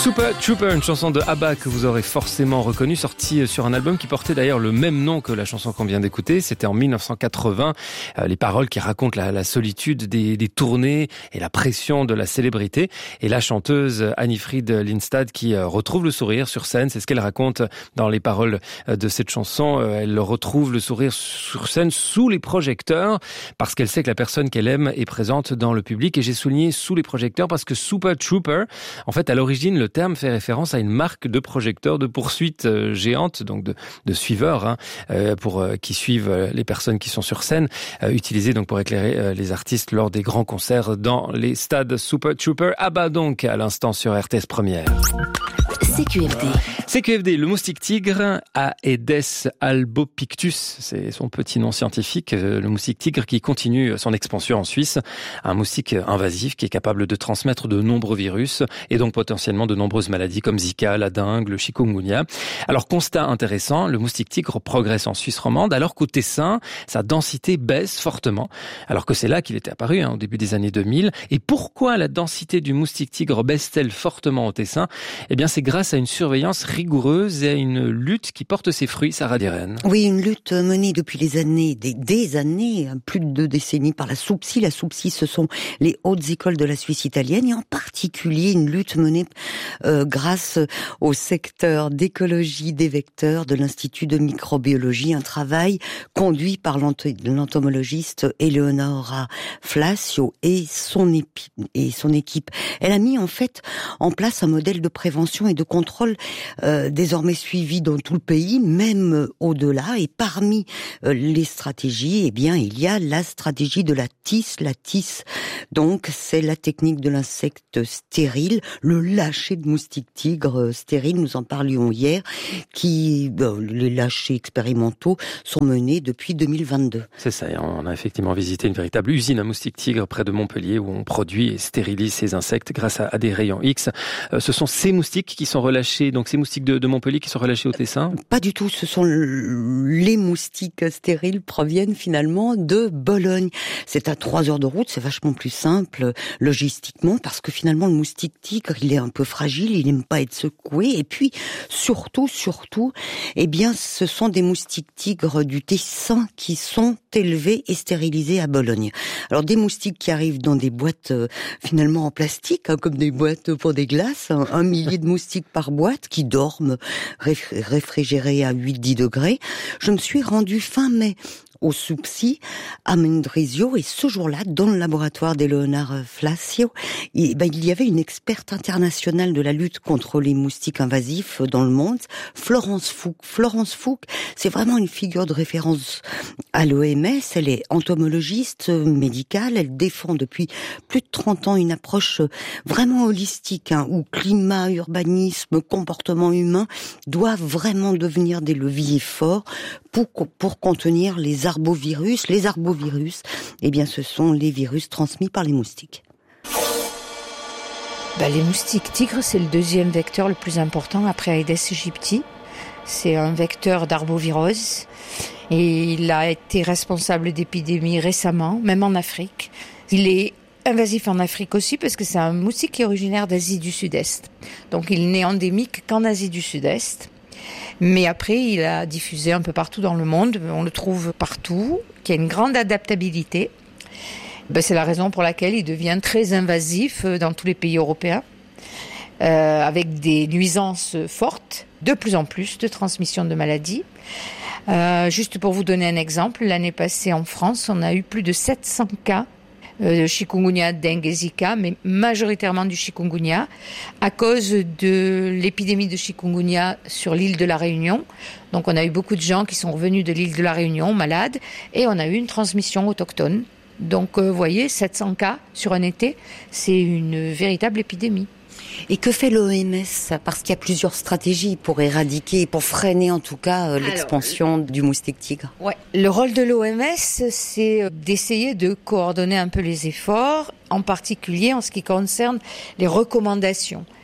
Super Trooper, une chanson de ABBA que vous aurez forcément reconnue, sortie sur un album qui portait d'ailleurs le même nom que la chanson qu'on vient d'écouter. C'était en 1980. Les paroles qui racontent la solitude des tournées et la pression de la célébrité. Et la chanteuse Anni-Frid Lindstad qui retrouve le sourire sur scène. C'est ce qu'elle raconte dans les paroles de cette chanson. Elle retrouve le sourire sur scène sous les projecteurs parce qu'elle sait que la personne qu'elle aime est présente dans le public. Et j'ai souligné sous les projecteurs parce que Super Trooper, en fait, à l'origine, le terme fait référence à une marque de projecteurs de poursuite géante, donc de suiveurs, qui suivent les personnes qui sont sur scène, utilisés donc pour éclairer les artistes lors des grands concerts dans les stades. Super Trooper, ABBA donc à l'instant sur RTS Première. CQFD, le moustique tigre, Aedes albopictus, c'est son petit nom scientifique, le moustique tigre qui continue son expansion en Suisse, un moustique invasif qui est capable de transmettre de nombreux virus et donc potentiellement de nombreuses maladies comme Zika, la dengue, le chikungunya. Alors constat intéressant, le moustique tigre progresse en Suisse romande alors qu'au Tessin, sa densité baisse fortement, alors que c'est là qu'il était apparu au début des années 2000. Et pourquoi la densité du moustique tigre baisse-t-elle fortement au Tessin ? Eh bien c'est grâce à une surveillance rigoureuse et à une lutte qui porte ses fruits, Sarah Diren. Oui, une lutte menée depuis des années, plus de 2 décennies par la SUPSI. La SUPSI, ce sont les hautes écoles de la Suisse italienne et en particulier une lutte menée grâce au secteur d'écologie des vecteurs de l'Institut de microbiologie, un travail conduit par l'entomologiste Eleonora Flacio et son équipe. Elle a mis en fait en place un modèle de prévention et de contrôle désormais suivi dans tout le pays, même au-delà. Et parmi les stratégies, eh bien, il y a la stratégie de la TIS. La TIS, donc, c'est la technique de l'insecte stérile, le lâcher de moustiques tigres stériles. Nous en parlions hier, les lâchers expérimentaux sont menés depuis 2022. C'est ça. On a effectivement visité une véritable usine à moustiques tigres près de Montpellier où on produit et stérilise ces insectes grâce à des rayons X. Ce sont ces moustiques qui sont relâchés, donc ces moustiques de Montpellier qui sont relâchés au Tessin ? Pas du tout, ce sont les moustiques stériles proviennent finalement de Bologne. C'est à 3 heures de route, c'est vachement plus simple logistiquement parce que finalement le moustique tigre, il est un peu fragile, il n'aime pas être secoué et puis surtout, eh bien ce sont des moustiques tigres du Tessin qui sont élevés et stérilisés à Bologne. Alors des moustiques qui arrivent dans des boîtes finalement en plastique, comme des boîtes pour des glaces, 1 millier de moustiques par boîte qui dorment réfrigérés à 8-10 degrés. Je me suis rendue fin mai au SUPSI à Mendrisio et ce jour-là, dans le laboratoire d'Eleonora Flacio, il y avait une experte internationale de la lutte contre les moustiques invasifs dans le monde, Florence Fouque. Florence Fouque, c'est vraiment une figure de référence à l'OMS, elle est entomologiste médicale, elle défend depuis plus de 30 ans une approche vraiment holistique, où climat, urbanisme, comportement humain doivent vraiment devenir des leviers forts pour contenir les arbovirus. Les arbovirus, eh bien, ce sont les virus transmis par les moustiques. Les moustiques tigres, c'est le 2e vecteur le plus important après Aedes aegypti. C'est un vecteur d'arbovirose et il a été responsable d'épidémies récemment, même en Afrique. Il est invasif en Afrique aussi parce que c'est un moustique qui est originaire d'Asie du Sud-Est. Donc il n'est endémique qu'en Asie du Sud-Est. Mais après, il a diffusé un peu partout dans le monde. On le trouve partout, qui a une grande adaptabilité. C'est la raison pour laquelle il devient très invasif dans tous les pays européens, avec des nuisances fortes, de plus en plus de transmission de maladies. Juste pour vous donner un exemple, l'année passée en France, on a eu plus de 700 cas de chikungunya, dengue et Zika, mais majoritairement du chikungunya, à cause de l'épidémie de chikungunya sur l'île de la Réunion. Donc on a eu beaucoup de gens qui sont revenus de l'île de la Réunion malades, et on a eu une transmission autochtone. Donc vous voyez, 700 cas sur un été, c'est une véritable épidémie. Et que fait l'OMS ? Parce qu'il y a plusieurs stratégies pour éradiquer, pour freiner en tout cas l'expansion du moustique tigre. Ouais. Le rôle de l'OMS, c'est d'essayer de coordonner un peu les efforts, en particulier en ce qui concerne les recommandations.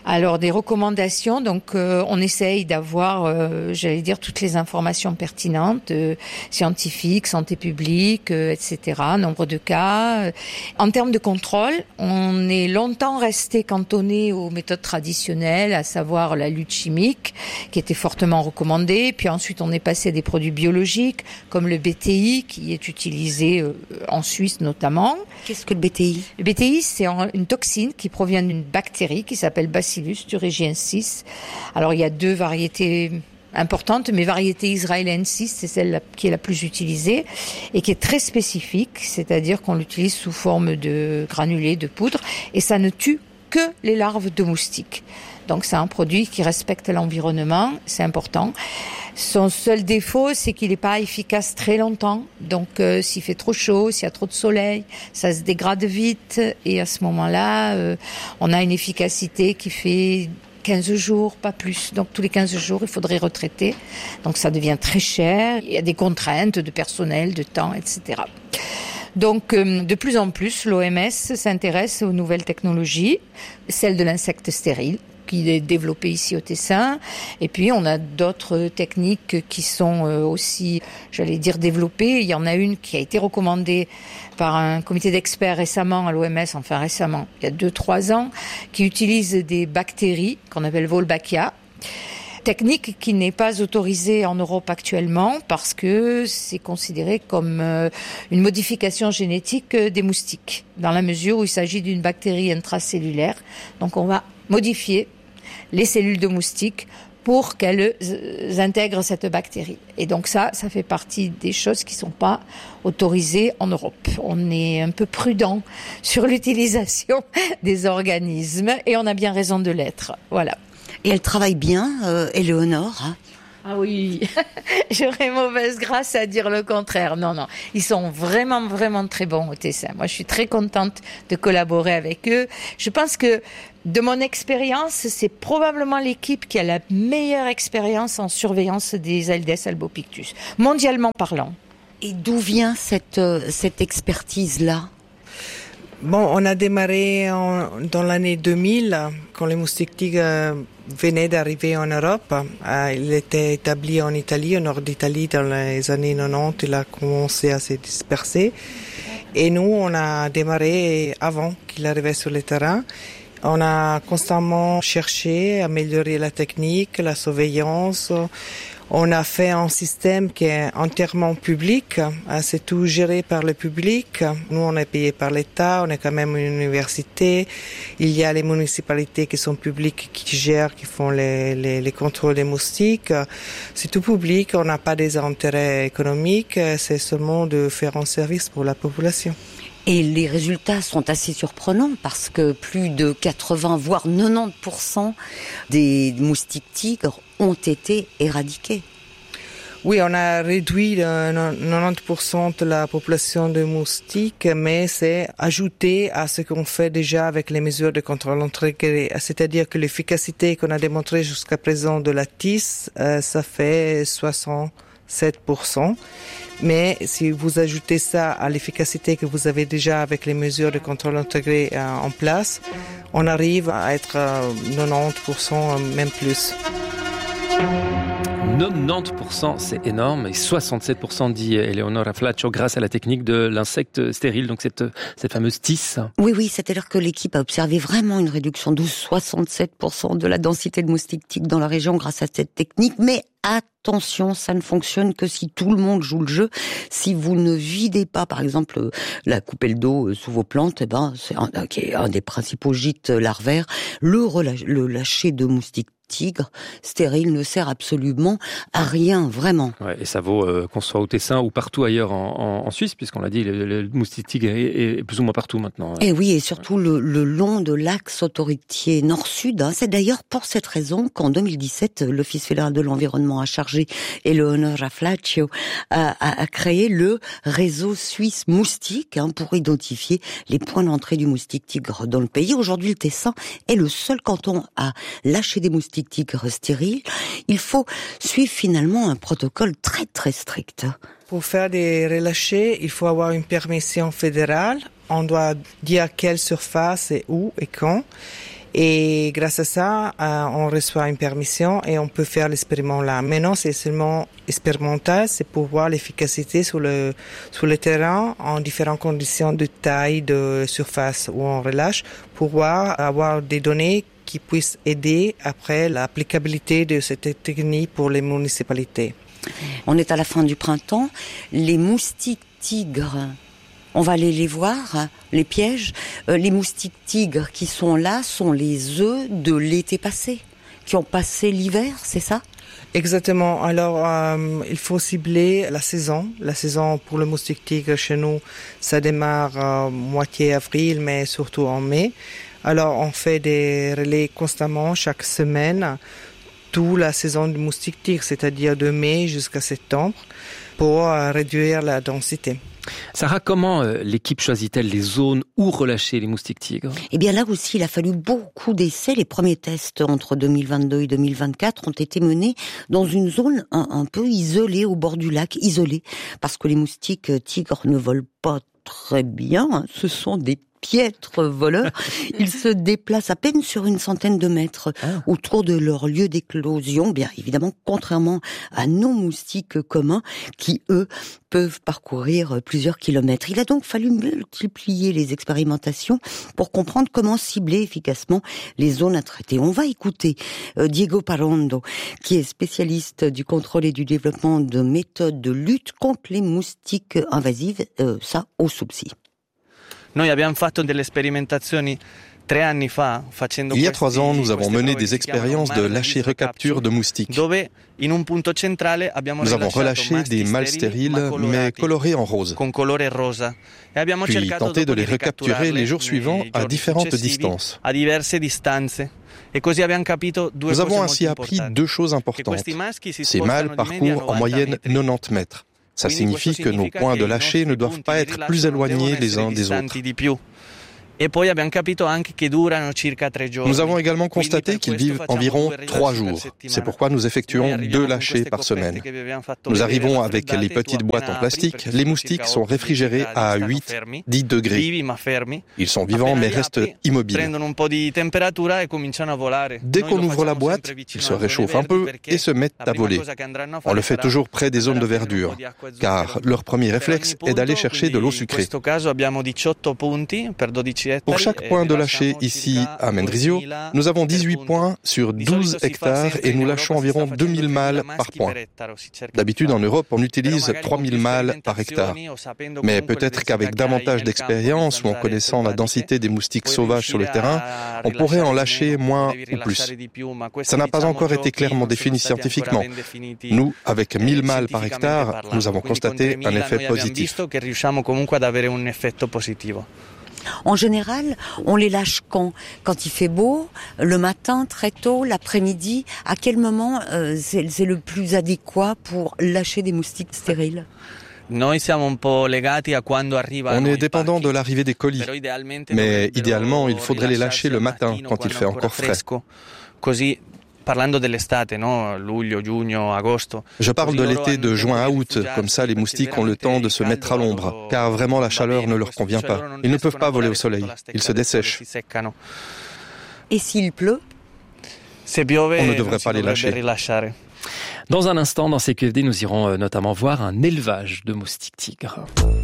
Alors des recommandations, donc on essaye d'avoir, toutes les informations pertinentes, scientifiques, santé publique, etc., nombre de cas. En termes de contrôle, on est longtemps resté cantonné aux méthodes traditionnelles, à savoir la lutte chimique, qui était fortement recommandée. Puis ensuite, on est passé à des produits biologiques, comme le BTI, qui est utilisé en Suisse notamment. Qu'est-ce que le BTI ? Le BTI, c'est une toxine qui provient d'une bactérie qui s'appelle Bacillus thuringiensis. Alors, il y a 2 variétés importante, mais variété israéliensis, c'est celle qui est la plus utilisée et qui est très spécifique, c'est-à-dire qu'on l'utilise sous forme de granulés, de poudre, et ça ne tue que les larves de moustiques. Donc c'est un produit qui respecte l'environnement, c'est important. Son seul défaut, c'est qu'il n'est pas efficace très longtemps. Donc s'il fait trop chaud, s'il y a trop de soleil, ça se dégrade vite, et à ce moment-là, on a une efficacité qui fait 15 jours, pas plus. Donc tous les 15 jours, il faudrait retraiter. Donc ça devient très cher. Il y a des contraintes de personnel, de temps, etc. Donc de plus en plus, l'OMS s'intéresse aux nouvelles technologies, celle de l'insecte stérile, qui est développé ici au Tessin. Et puis, on a d'autres techniques qui sont aussi, développées. Il y en a une qui a été recommandée par un comité d'experts récemment à l'OMS, récemment, il y a 2-3 ans, qui utilise des bactéries qu'on appelle Wolbachia. Technique qui n'est pas autorisée en Europe actuellement parce que c'est considéré comme une modification génétique des moustiques, dans la mesure où il s'agit d'une bactérie intracellulaire. Donc on va modifier les cellules de moustiques pour qu'elles intègrent cette bactérie. Et donc ça fait partie des choses qui ne sont pas autorisées en Europe. On est un peu prudent sur l'utilisation des organismes et on a bien raison de l'être. Voilà. Et elle travaille bien, Éléonore, hein ? Ah oui, j'aurais mauvaise grâce à dire le contraire. Non, ils sont vraiment, vraiment très bons au Tessin. Moi, je suis très contente de collaborer avec eux. Je pense que, de mon expérience, c'est probablement l'équipe qui a la meilleure expérience en surveillance des Aedes albopictus, mondialement parlant. Et d'où vient cette expertise-là ? Bon, on a démarré dans l'année 2000, quand les moustiques tigres venaient d'arriver en Europe. Il était établi en Italie, au nord d'Italie, dans les années 90. Il a commencé à se disperser. Et nous, on a démarré avant qu'il arrivait sur le terrain. On a constamment cherché à améliorer la technique, la surveillance. On a fait un système qui est entièrement public, c'est tout géré par le public. Nous, on est payé par l'État, on est quand même une université. Il y a les municipalités qui sont publiques, qui gèrent, qui font les contrôles des moustiques. C'est tout public, on n'a pas des intérêts économiques, c'est seulement de faire un service pour la population. Et les résultats sont assez surprenants parce que plus de 80 voire 90% des moustiques tigres ont été éradiqués. Oui, on a réduit 90% de la population de moustiques, mais c'est ajouté à ce qu'on fait déjà avec les mesures de contrôle intégré. C'est-à-dire que l'efficacité qu'on a démontrée jusqu'à présent de la TIS, ça fait 67%. Mais si vous ajoutez ça à l'efficacité que vous avez déjà avec les mesures de contrôle intégré en place, on arrive à être 90%, même plus. 90%, c'est énorme, et 67% dit Eleonora Flaccio grâce à la technique de l'insecte stérile, donc cette fameuse TIS. Oui, c'est-à-dire que l'équipe a observé vraiment une réduction de 67% de la densité de moustiques tigres dans la région grâce à cette technique, mais attention, ça ne fonctionne que si tout le monde joue le jeu. Si vous ne videz pas, par exemple, la coupelle d'eau sous vos plantes, c'est un des principaux gîtes larvaires. Le lâcher de moustiques tigres stériles ne sert absolument à rien, vraiment. Ouais, et ça vaut qu'on soit au Tessin ou partout ailleurs en Suisse, puisqu'on l'a dit, le moustique tigre est plus ou moins partout maintenant. Et oui, et surtout le long de l'axe autoroutier nord-sud. C'est d'ailleurs pour cette raison qu'en 2017, l'Office fédéral de l'environnement a chargé Eleonora Flaccio a créé le réseau suisse moustique pour identifier les points d'entrée du moustique tigre dans le pays. Aujourd'hui, le Tessin est le seul canton à lâcher des moustiques tigres stériles. Il faut suivre finalement un protocole très très strict. Pour faire des relâchés, il faut avoir une permission fédérale. On doit dire quelle surface et où et quand. Et grâce à ça, on reçoit une permission et on peut faire l'expériment là. Maintenant, c'est seulement expérimental, c'est pour voir l'efficacité sur le terrain en différentes conditions de taille, de surface où on relâche, pour avoir des données qui puissent aider après l'applicabilité de cette technique pour les municipalités. On est à la fin du printemps. Les moustiques tigres, on va aller les voir, les pièges. Les moustiques tigres qui sont là sont les œufs de l'été passé, qui ont passé l'hiver, c'est ça ? Exactement. Alors, il faut cibler la saison. La saison pour le moustique tigre chez nous, ça démarre moitié avril, mais surtout en mai. Alors, on fait des relais constamment chaque semaine, toute la saison du moustique tigre, c'est-à-dire de mai jusqu'à septembre, pour réduire la densité. Sarah, comment l'équipe choisit-elle les zones où relâcher les moustiques tigres ? Eh bien là aussi, il a fallu beaucoup d'essais. Les premiers tests entre 2022 et 2024 ont été menés dans une zone un peu isolée, au bord du lac, isolée, parce que les moustiques tigres ne volent pas très bien. Ce sont des piètres voleurs. Ils se déplacent à peine sur une centaine de mètres autour de leur lieu d'éclosion, bien évidemment, contrairement à nos moustiques communs qui, eux, peuvent parcourir plusieurs kilomètres. Il a donc fallu multiplier les expérimentations pour comprendre comment cibler efficacement les zones à traiter. On va écouter Diego Parondo, qui est spécialiste du contrôle et du développement de méthodes de lutte contre les moustiques invasives, ça au Soubsi. Noi abbiamo fatto delle sperimentazioni 3 anni fa. Il y a 3 ans, nous avons mené des expériences de lâcher-recapture de moustiques. Nous avons relâché des mâles stériles, mais colorés en rose. Puis tenté de les recapturer les jours suivants à différentes distances. Nous avons ainsi appris 2 choses importantes. Ces mâles parcourent en moyenne 90 mètres. Ça signifie que nos points de lâcher ne doivent pas être plus éloignés les uns des autres. Nous avons également constaté qu'ils vivent environ 3 jours. C'est pourquoi nous effectuons 2 lâchers par semaine. Nous arrivons avec les petites boîtes en plastique. Les moustiques sont réfrigérés à 8-10 degrés. Ils sont vivants mais restent immobiles. Dès qu'on ouvre la boîte, ils se réchauffent un peu et se mettent à voler. On le fait toujours près des zones de verdure, car leur premier réflexe est d'aller chercher de l'eau sucrée. Pour chaque point de lâcher ici à Mendrisio, nous avons 18 points sur 12 hectares et nous lâchons environ 2000 mâles par point. D'habitude en Europe, on utilise 3000 mâles par hectare. Mais peut-être qu'avec davantage d'expérience ou en connaissant la densité des moustiques sauvages sur le terrain, on pourrait en lâcher moins ou plus. Ça n'a pas encore été clairement défini scientifiquement. Nous, avec 1000 mâles par hectare, nous avons constaté un effet positif. En général, on les lâche quand il fait beau, le matin, très tôt, l'après-midi. À quel moment c'est le plus adéquat pour lâcher des moustiques stériles ? On est dépendant de l'arrivée des colis, mais idéalement, il faudrait les lâcher le matin quand il fait encore frais. Je parle de l'été de juin à août, comme ça les moustiques ont le temps de se mettre à l'ombre, car vraiment la chaleur ne leur convient pas. Ils ne peuvent pas voler au soleil, ils se dessèchent. Et s'il pleut ? On ne devrait pas les lâcher. Dans un instant, dans CQFD, nous irons notamment voir un élevage de moustiques tigres.